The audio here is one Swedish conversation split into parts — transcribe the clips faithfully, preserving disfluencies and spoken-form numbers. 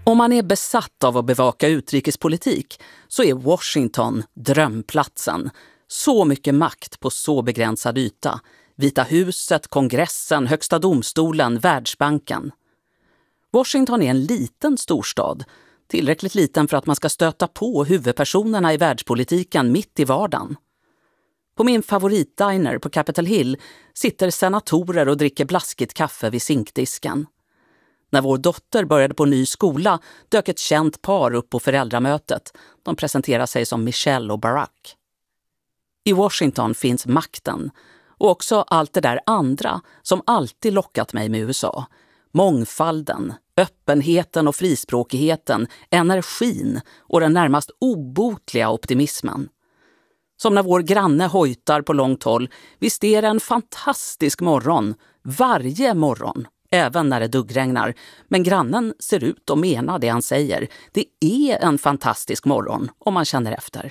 Om man är besatt av att bevaka utrikespolitik så är Washington drömplatsen. Så mycket makt på så begränsad yta. Vita huset, kongressen, högsta domstolen, Världsbanken. Washington är en liten storstad. Tillräckligt liten för att man ska stöta på huvudpersonerna i världspolitiken mitt i vardagen. På min favoritdiner på Capitol Hill sitter senatorer och dricker blaskigt kaffe vid zinkdisken. När vår dotter började på ny skola dök ett känt par upp på föräldramötet. De presenterar sig som Michelle och Barack. I Washington finns makten och också allt det där andra som alltid lockat mig med U S A. Mångfalden, öppenheten och frispråkigheten, energin och den närmast obotliga optimismen. Som när vår granne hojtar på långt håll, visst är det en fantastisk morgon, varje morgon. Även när det duggregnar. Men grannen ser ut och menar det han säger. Det är en fantastisk morgon om man känner efter.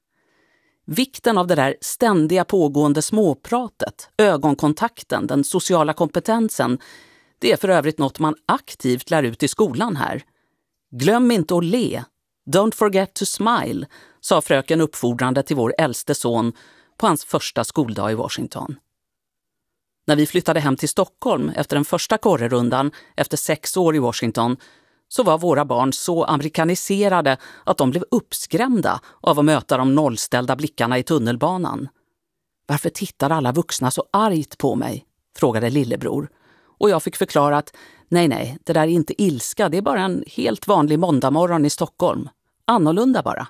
Vikten av det där ständiga pågående småpratet, ögonkontakten, den sociala kompetensen, det är för övrigt något man aktivt lär ut i skolan här. Glöm inte att le. Don't forget to smile, sa fröken uppfordrande till vår äldste son på hans första skoldag i Washington. När vi flyttade hem till Stockholm efter den första korrerundan efter sex år i Washington så var våra barn så amerikaniserade att de blev uppskrämda av att möta de nollställda blickarna i tunnelbanan. Varför tittar alla vuxna så argt på mig? Frågade lillebror. Och jag fick förklara att nej, nej, det där är inte ilska, det är bara en helt vanlig måndagmorgon i Stockholm. Annorlunda bara.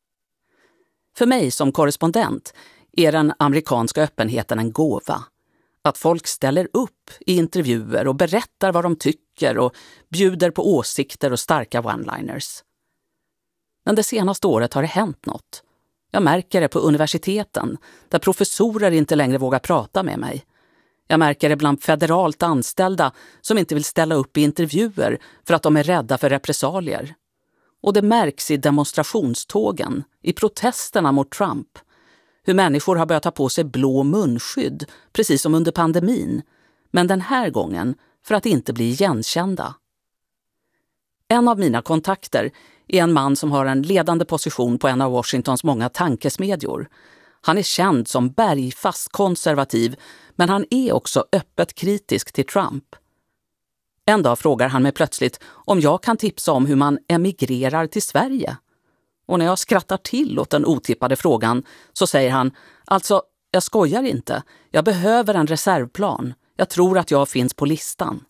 För mig som korrespondent är den amerikanska öppenheten en gåva. Att folk ställer upp i intervjuer och berättar vad de tycker och bjuder på åsikter och starka one-liners. Men det senaste året har det hänt något. Jag märker det på universiteten, där professorer inte längre vågar prata med mig. Jag märker det bland federalt anställda som inte vill ställa upp i intervjuer för att de är rädda för repressalier. Och det märks i demonstrationstågen, i protesterna mot Trump. Hur människor har börjat ta på sig blå munskydd, precis som under pandemin. Men den här gången för att inte bli igenkända. En av mina kontakter är en man som har en ledande position på en av Washingtons många tankesmedjor. Han är känd som bergfast konservativ, men han är också öppet kritisk till Trump. En dag frågar han mig plötsligt om jag kan tipsa om hur man emigrerar till Sverige. Och när jag skrattar till åt den otippade frågan så säger han, alltså, jag skojar inte. Jag behöver en reservplan. Jag tror att jag finns på listan.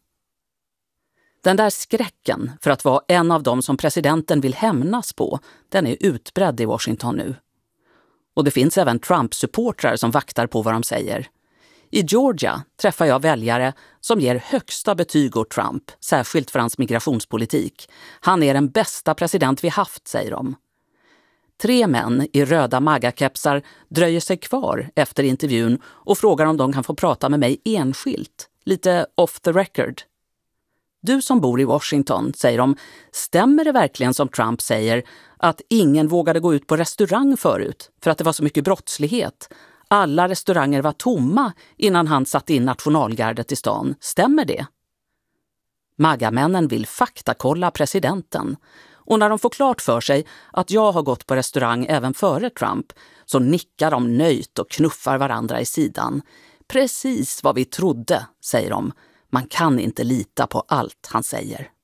Den där skräcken för att vara en av dem som presidenten vill hämnas på, den är utbredd i Washington nu. Och det finns även Trump-supportrar som vaktar på vad de säger. I Georgia träffar jag väljare som ger högsta betyg åt Trump, särskilt för hans migrationspolitik. Han är den bästa president vi haft, säger de. Tre män i röda magakepsar dröjer sig kvar efter intervjun och frågar om de kan få prata med mig enskilt, lite off the record. Du som bor i Washington, säger de, stämmer det verkligen som Trump säger att ingen vågade gå ut på restaurang förut för att det var så mycket brottslighet? Alla restauranger var tomma innan han satte in nationalgardet i stan. Stämmer det? Magamännen vill faktakolla presidenten. Och när de får klart för sig att jag har gått på restaurang även före Trump så nickar de nöjt och knuffar varandra i sidan. Precis vad vi trodde, säger de. Man kan inte lita på allt han säger.